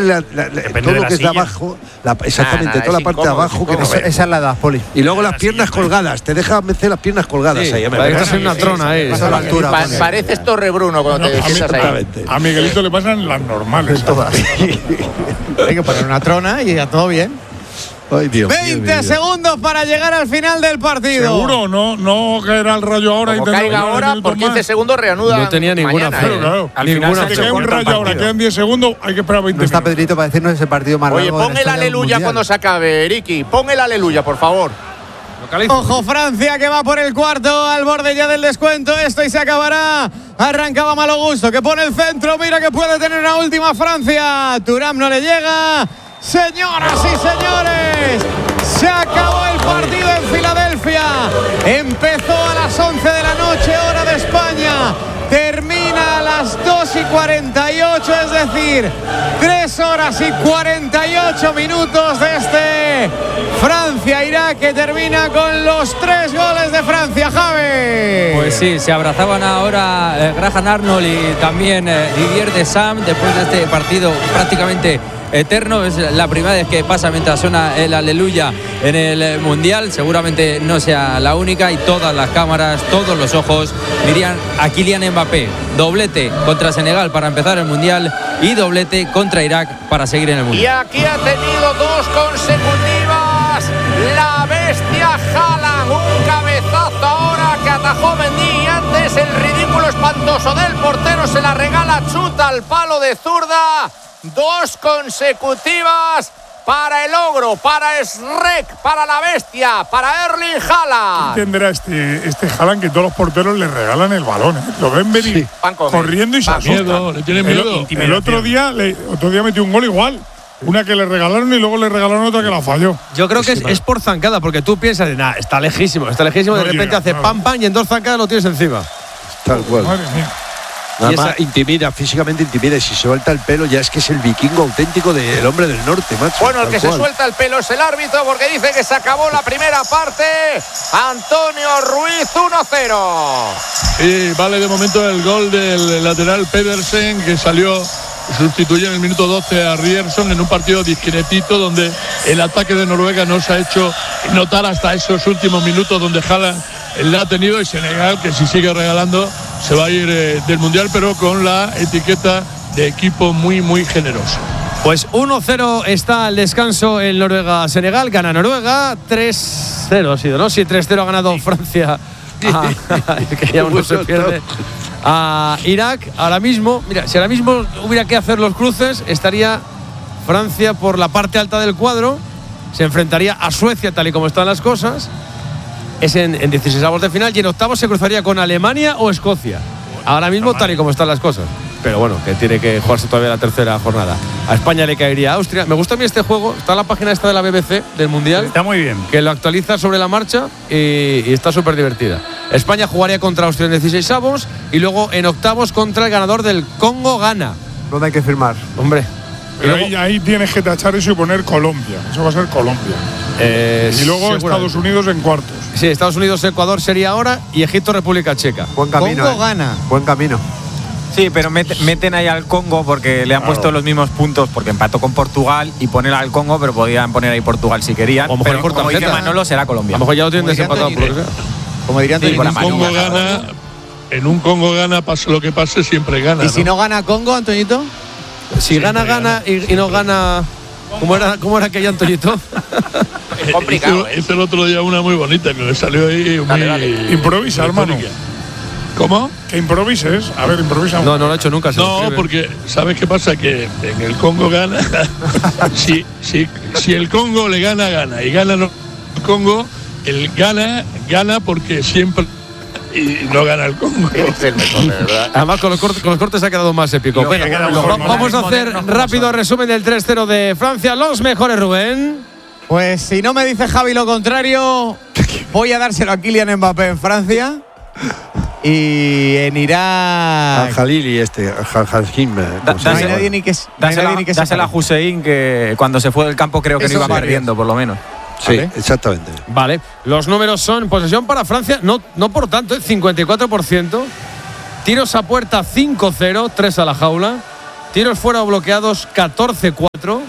todo lo que es de abajo, exactamente, toda la parte de abajo. Esa es la edad, Poli. Y luego las piernas colgadas, te deja meter las piernas colgadas ahí. Parece una trona ahí. Pareces Torrebruno cuando te sientas ahí. A Miguelito le pasan las normales. Todas. Hay que poner una trona y ya todo bien. Ay, Dios 20 segundos para llegar al final del partido. Seguro, no caerá el Rayo ahora. Como caiga ahora, por 15 segundos reanuda. No tenía ninguna fe. Claro. Al final si te cae un Rayo ahora, quedan 10 segundos, hay que esperar 20 minutos. No está Pedrito para decirnos ese partido más largo. Oye, pon el aleluya cuando se acabe, Ricky. Pon el aleluya, por favor. Ojo, Francia que va por el cuarto, al borde ya del descuento. Esto y se acabará. Arrancaba Malo Gusto, que pone el centro. Mira que puede tener una última Francia. Thuram no le llega. Señoras y señores, se acabó el partido en Filadelfia. Empezó a las 11 de la noche, hora de España. Termina a las 2:48, es decir, 3 horas y 48 minutos de este Francia-Irak, que termina con los 3 goles de Francia, Javi. Pues sí, se abrazaban ahora Graham Arnold y también Didier Deschamps después de este partido prácticamente eterno. Es la primera vez que pasa mientras suena el aleluya en el Mundial. Seguramente no sea la única, y todas las cámaras, todos los ojos miran a Kylian Mbappé. Doblete contra Senegal para empezar el Mundial y doblete contra Irak para seguir en el Mundial. Y aquí ha tenido 2 consecutivas la bestia Haaland. Un cabezazo ahora que atajó Mendy, y antes el ridículo espantoso del portero se la regala, chuta al palo de zurda. 2 consecutivas para el ogro, para Shrek, para la bestia, para Erling Haaland. ¿Qué tendrá este Haaland, que todos los porteros le regalan el balón? Lo ven venir corriendo y se asustan. Le tiene miedo. El otro día metió un gol igual. Una que le regalaron y luego le regalaron otra que la falló. Yo creo que es por zancada, porque tú piensas, está lejísimo, de repente hace pam y en 2 zancadas lo tienes encima. Tal cual. Madre mía. Nada más intimida, físicamente intimida, y si se suelta el pelo ya es que es el vikingo auténtico del hombre del norte, macho. Bueno, el que se suelta el pelo es el árbitro, porque dice que se acabó la primera parte. Antonio Ruiz, 1-0. Sí, vale de momento el gol del lateral Pedersen, que salió, sustituye en el minuto 12 a Ryerson en un partido discretito donde el ataque de Noruega no se ha hecho notar hasta esos últimos minutos, donde Haaland la ha tenido, y Senegal, que si sigue regalando se va a ir del Mundial, pero con la etiqueta de equipo muy, muy generoso. Pues 1-0 está el descanso en Noruega-Senegal. Gana Noruega, 3-0 ha sido, ¿no? Sí, 3-0 ha ganado Francia. Que ya uno se pierde. A Irak. Ahora mismo, mira, si ahora mismo hubiera que hacer los cruces, estaría Francia por la parte alta del cuadro. Se enfrentaría a Suecia, tal y como están las cosas. Es en 16avos de final, y en octavos se cruzaría con Alemania o Escocia. Ahora mismo, tal y como están las cosas. Pero bueno, que tiene que jugarse todavía la tercera jornada. A España le caería a Austria. Me gusta a mí este juego. Está en la página esta de la BBC del Mundial. Está muy bien. Que lo actualiza sobre la marcha y está súper divertida. España jugaría contra Austria en 16avos y luego en octavos contra el ganador del Congo-Ghana. ¿Dónde hay que firmar? Hombre. Pero ahí tienes que tachar eso y poner Colombia. Eso va a ser Colombia. Y luego Estados Unidos en cuartos. Sí, Estados Unidos, Ecuador sería ahora, y Egipto, República Checa. Buen camino. Congo-Ghana. Buen camino. Sí, pero meten ahí al Congo porque le han puesto los mismos puntos, porque empató con Portugal, y poner al Congo, pero podían poner ahí Portugal si querían. O a lo mejor pero como dice Manolo, será Colombia. A lo mejor ya lo tienen desempatado por lo que sea. Como dirían, En un Congo gana, pase lo que pase, siempre gana. ¿Y si no gana Congo, Antoñito? Si gana y no gana. ¿Cómo era aquella, Antoñito? Complicado. Hizo el otro día una muy bonita que le salió ahí. Muy improvisa, hermano. ¿Cómo? Que improvises. A ver, improvisa. No lo he hecho nunca. No, porque ¿sabes qué pasa? Que en el Congo gana. si el Congo le gana, y gana el Congo, el gana porque siempre. Y no gana el Congo. Es el mejor, de verdad. Además, con los cortes ha quedado más épico. Vamos a hacer rápido resumen del 3-0 de Francia. Los mejores, Rubén. Pues si no me dice Javi lo contrario, voy a dárselo a Kylian Mbappé en Francia. Y en Irak. A Jalili Dásela a Hussein, que cuando se fue del campo creo que no iba perdiendo, por lo menos. Sí, exactamente. Vale, los números son: posesión para Francia, no por tanto, 54%. Tiros a puerta 5-0, 3 a la jaula. tiros fuera o bloqueados 14-4,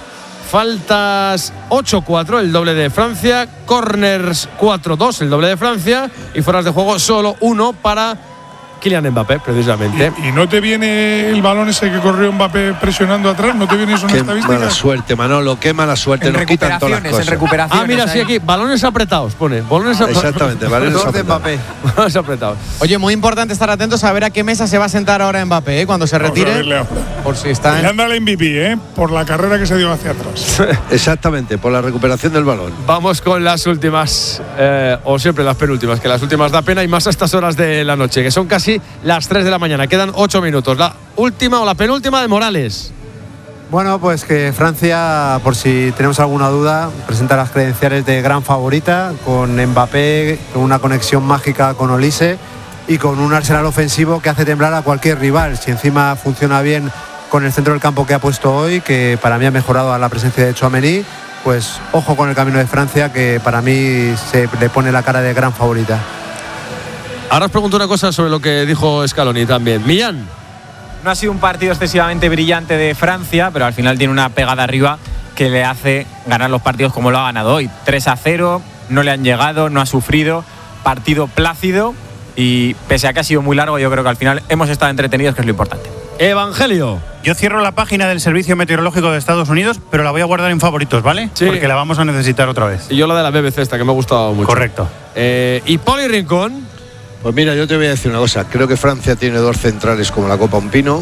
faltas 8-4, el doble de Francia, corners 4-2, el doble de Francia, y fueras de juego solo 1 para Kylian Mbappé, precisamente. ¿Y no te viene el balón ese que corrió Mbappé presionando atrás? ¿No te viene eso en estadísticas? Qué mala suerte, Manolo, qué mala suerte. Nos quitan todas las cosas. En recuperaciones. Mira, sí, aquí, balones apretados, pone. Balones apretados. Exactamente, balones apretados. Balones apretados. Oye, muy importante estar atentos a ver a qué mesa se va a sentar ahora Mbappé, cuando se retire. Por si está Le anda el MVP, por la carrera que se dio hacia atrás. Exactamente, por la recuperación del balón. Vamos con las últimas, o siempre las penúltimas, que las últimas da pena y más a estas horas de la noche, que son casi las 3 de la mañana. Quedan 8 minutos. La última o la penúltima de Morales. Bueno, pues que Francia, por si tenemos alguna duda, presenta las credenciales de gran favorita, con Mbappé, con una conexión mágica con Olise y con un arsenal ofensivo que hace temblar a cualquier rival. Si encima funciona bien con el centro del campo que ha puesto hoy, que para mí ha mejorado a la presencia de Tchouaméni, pues ojo con el camino de Francia, que para mí se le pone la cara de gran favorita. Ahora os pregunto una cosa sobre lo que dijo Scaloni también. Millán. No ha sido un partido excesivamente brillante de Francia, pero al final tiene una pegada arriba que le hace ganar los partidos como lo ha ganado hoy. 3-0, no le han llegado, no ha sufrido, partido plácido y pese a que ha sido muy largo, yo creo que al final hemos estado entretenidos, que es lo importante. Evangelio. Yo cierro la página del Servicio Meteorológico de Estados Unidos, pero la voy a guardar en favoritos, ¿vale? Sí. Porque la vamos a necesitar otra vez. Y yo la de la BBC esta, que me ha gustado mucho. Correcto. ¿Y Poli Rincón? Pues mira, yo te voy a decir una cosa. Creo que Francia tiene 2 centrales como la Copa Un Pino.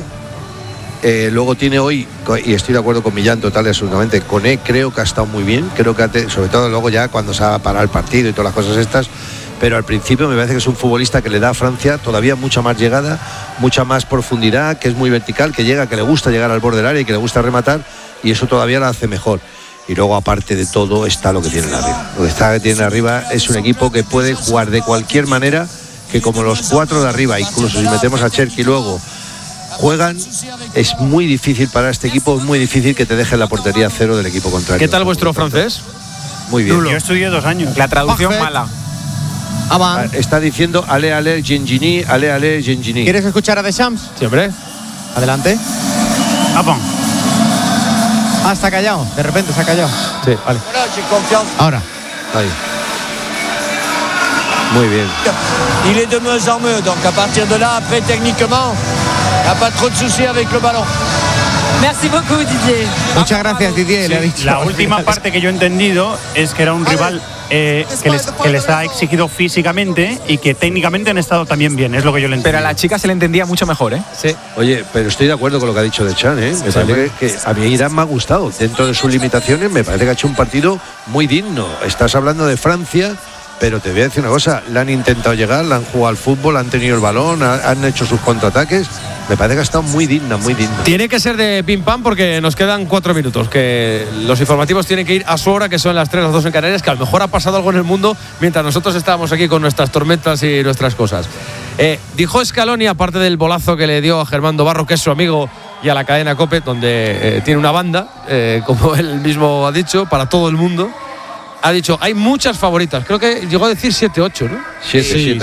Luego tiene hoy, y estoy de acuerdo con Millán total y absolutamente, Koné creo que ha estado muy bien. Creo que sobre todo luego ya cuando se va a parar el partido y todas las cosas estas. Pero al principio me parece que es un futbolista que le da a Francia todavía mucha más llegada, mucha más profundidad, que es muy vertical, que llega, que le gusta llegar al borde del área y que le gusta rematar, y eso todavía la hace mejor. Y luego, aparte de todo, está lo que tienen arriba. Lo que tienen arriba es un equipo que puede jugar de cualquier manera, que como los 4 de arriba, incluso si metemos a Cherki luego, juegan, es muy difícil para este equipo, es muy difícil que te deje la portería 0 del equipo contrario. ¿Qué tal vuestro francés? Muy bien. Yo estudié 2 años. La traducción mala. Está diciendo ale Gengini, ale Gengini. ¿Quieres escuchar a Deschamps? Siempre. Adelante. Está callado. De repente se ha callado. Sí, vale. Ahora. Ahí. Muy bien. Il est de mieux en mieux, donc à partir de là, après techniquement, il n'y a pas trop de soucis avec le ballon. Merci beaucoup, Didier. Muchas gracias, Didier. Le ha dicho. La última parte que yo he entendido es que era un rival que les ha exigido físicamente y que técnicamente han estado también bien, es lo que yo le entiendo. Pero a la chica se le entendía mucho mejor, ¿eh? Sí. Oye, pero estoy de acuerdo con lo que ha dicho Deschamps, ¿eh? Me parece que a mí Irán me ha gustado. Dentro de sus limitaciones, me parece que ha hecho un partido muy digno. Estás hablando de Francia, pero te voy a decir una cosa, le han intentado llegar, le han jugado al fútbol, han tenido el balón, han hecho sus contraataques. Me parece que ha estado muy digna, muy digna. Tiene que ser de pim pam porque nos quedan 4 minutos, que los informativos tienen que ir a su hora, que son las 3, las 2 en Canarias, que a lo mejor ha pasado algo en el mundo mientras nosotros estábamos aquí con nuestras tormentas y nuestras cosas. Dijo Scaloni, aparte del bolazo que le dio a Germán Dobarro, que es su amigo, y a la cadena COPE, donde tiene una banda, como él mismo ha dicho, para todo el mundo. Ha dicho, hay muchas favoritas. Creo que llegó a decir 7, 8, ¿no? 7.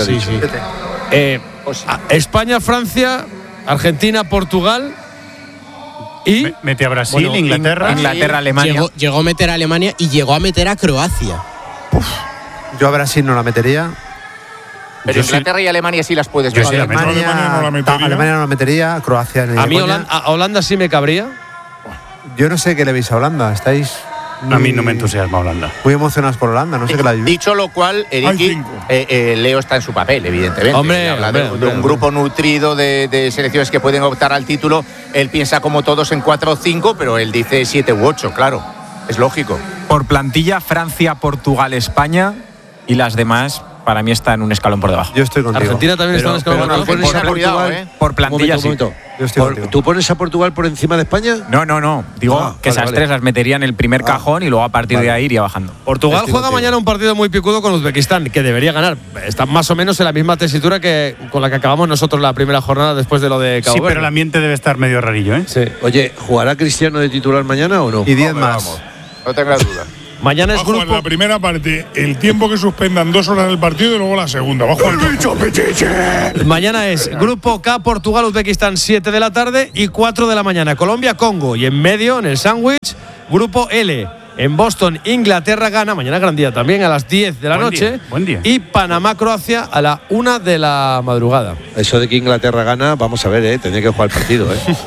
España, Francia, Argentina, Portugal y… Mete a Brasil, bueno, Inglaterra, Alemania. Llegó a meter a Alemania y llegó a meter a Croacia. Yo a Brasil no la metería. Pero Inglaterra y Alemania sí las puedes meter. Alemania no la metería, Croacia ni a mí Holanda sí me cabría. Yo no sé qué le veis a Holanda, estáis… A mí no me entusiasma Holanda. Muy emocionados por Holanda, no sé qué la viví. Dicho lo cual, Eriki, Leo está en su papel, evidentemente. Habla de un grupo nutrido de selecciones que pueden optar al título. Él piensa como todos en 4 o 5, pero él dice 7 u 8, claro. Es lógico. Por plantilla, Francia, Portugal, España y las demás… Para mí está en un escalón por debajo. Yo estoy contigo. Argentina también está en un escalón por debajo. ¿Pones a Portugal? Por plantilla, sí. ¿Tú pones a Portugal por encima de España? No. Digo que esas 3 las metería en el primer cajón y luego a partir de ahí iría bajando. Portugal juega mañana un partido muy picudo con Uzbekistán, que debería ganar. Está más o menos en la misma tesitura que con la que acabamos nosotros la primera jornada después de lo de Cabo Verde. Sí, pero el ambiente debe estar medio rarillo, ¿eh? Sí. Oye, ¿jugará Cristiano de titular mañana o no? Y 10 más. No tengas duda. Mañana es grupo. La primera parte, el tiempo que suspendan 2 horas del partido y luego la segunda. Mañana es grupo K, Portugal, Uzbekistán, 7 de la tarde y 4 de la mañana. Colombia, Congo. Y en medio, en el sándwich, grupo L. En Boston, Inglaterra, Ghana. Mañana gran día también a las 10 de la noche. Buen día. Y Panamá, Croacia a la 1 de la madrugada. Eso de que Inglaterra gana, vamos a ver, tendría que jugar el partido,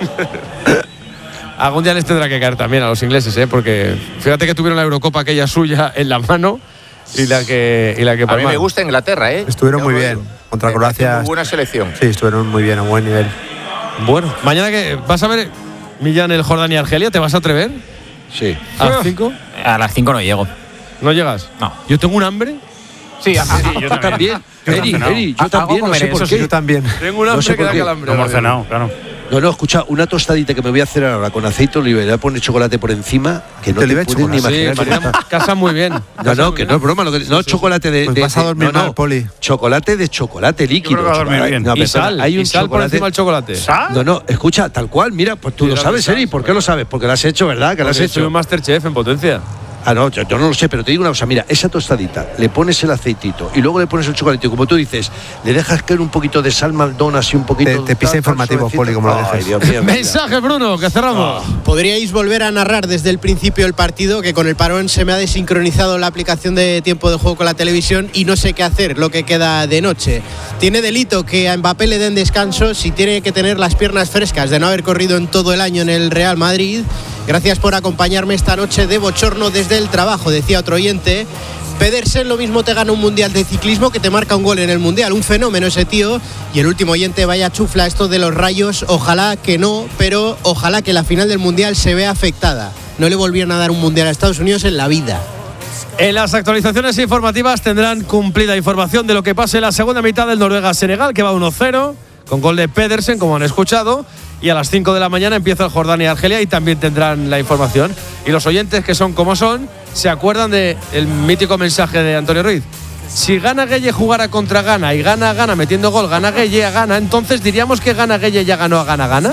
Algún día les tendrá que caer también a los ingleses, porque fíjate que tuvieron la Eurocopa aquella suya en la mano y la que a mí me gusta Inglaterra, Estuvieron muy bien contra Croacia. Muy buena selección. Sí, estuvieron muy bien, a buen nivel. Bueno, mañana que vas a ver Millán, el Jordania, Argelia, ¿te vas a atrever? Sí. ¿A las 5? A las 5 no llego. ¿No llegas? No. Yo tengo un hambre. Sí, yo también. Eri, yo también, no sé por qué. Yo también. Tengo un hambre que da calambre. No hemos cenado, claro. No, escucha, una tostadita que me voy a hacer ahora con aceite de oliva y le voy a poner chocolate por encima, que no te puedes ni imaginar. Casa muy bien. No, que no es broma. Chocolate de. Pues vas a dormir mal, Poli. Chocolate de chocolate líquido. Yo creo que va a dormir bien. No, y sal, hay un sal por encima del chocolate. ¿Sal? No, escucha, tal cual, mira, pues tú lo sabes, Eri. ¿Por qué lo sabes? Porque lo has hecho, ¿verdad? Que lo has hecho. Soy un Masterchef en potencia. No, yo no lo sé, pero te digo una cosa, mira, esa tostadita, le pones el aceitito y luego le pones el chocolate, y como tú dices, le dejas caer un poquito de sal Maldon, así un poquito. Te pisa informativo, Poli, como lo dejes. Dios mío, mensaje, Bruno, que cerramos. ¿Podríais volver a narrar desde el principio el partido? Que con el parón se me ha desincronizado la aplicación de tiempo de juego con la televisión y no sé qué hacer lo que queda de noche. Tiene delito que a Mbappé le den descanso si tiene que tener las piernas frescas de no haber corrido en todo el año en el Real Madrid. Gracias por acompañarme esta noche de bochorno desde el trabajo, decía otro oyente. Pedersen, lo mismo te gana un mundial de ciclismo que te marca un gol en el mundial. Un fenómeno ese tío. Y el último oyente, vaya chufla esto de los Rayos. Ojalá que no, pero ojalá que la final del mundial se vea afectada. No le volvieron a dar un mundial a Estados Unidos en la vida. En las actualizaciones informativas tendrán cumplida información de lo que pase en la segunda mitad del Noruega-Senegal, que va 1-0, con gol de Pedersen, como han escuchado. Y a las 5 de la mañana empieza el Jordania-Argelia y también tendrán la información. Y los oyentes, que son como son, se acuerdan del mítico mensaje de Antonio Ruiz. Si Gana Gueye jugara contra Ghana y Gana metiendo gol, Gana Gueye a Ghana, entonces diríamos que Gana Gueye ya ganó a Gana.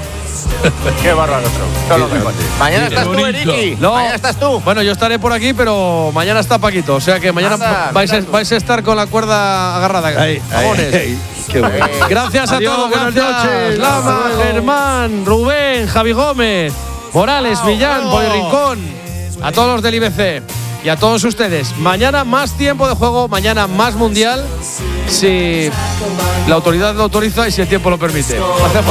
Qué bárbaro son los mejores. Mañana estás tú, Eriki. No, mañana estás tú. Bueno, yo estaré por aquí, pero mañana está Paquito. O sea que mañana vais a estar con la cuerda agarrada. Qué bueno. Gracias a todos. Buenas noches. Lama, Germán, Rubén, Javi Gómez, Morales, Millán, Poli Rincón, a todos los del IBC y a todos ustedes. Mañana más tiempo de juego, mañana más mundial, si la autoridad lo autoriza y si el tiempo lo permite. Gracias.